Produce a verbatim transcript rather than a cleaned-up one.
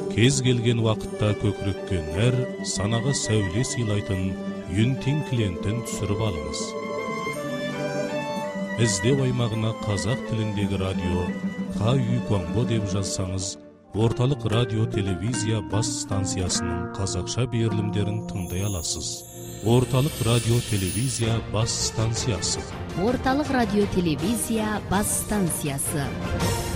кез келген вакытта көкүрөккө нәр, санага сәуле сыйлайтын Юнтин клиентин түшүрүп алыңыз. Издөө аймагына казак тилиндеги радио Ка Үй Куаңбо деп жазсаңыз, Орталык радио телевизия бас станциясынын казакша берилимдерин тыңдай аласыз. Орталык радио телевизия бас станциясы. Орталык радио телевизия бас станциясы.